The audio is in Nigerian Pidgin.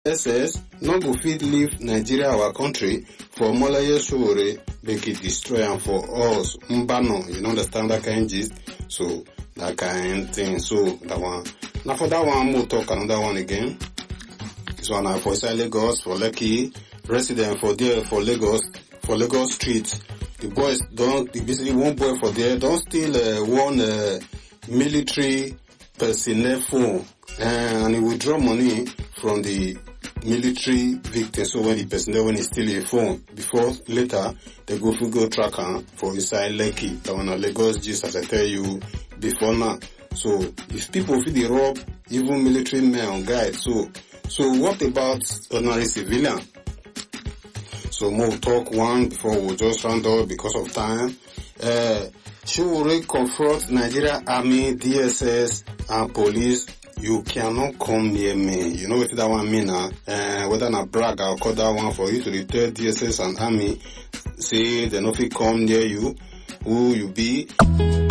SS no go fit leave Nigeria, our country, for Molaye Sowore, make it destroy am for us. Mbano, you understand that kind of gist? So, that kind of thing. So, that one. Now for that one, we'll talk another one again. This one for inside Lagos, for Lekki, resident for there, for Lagos Street. The boys basically one boy for there, don't steal one military personnel phone, and he withdraw money from the military victim. So when the personnel, when he steal a phone, before later they go track am for inside Lekki. That one on Lagos gist, as I tell you before now. So if people feel they rob even military men on guide, so what about ordinary civilian? So we'll talk one before we'll just round up because of time. Sowore confront Nigeria Army, DSS and police. You cannot come near me. You know what that one mean, whether na brag, I'll call that one for you to tell DSS and Army, say they no fit come near you, who you be.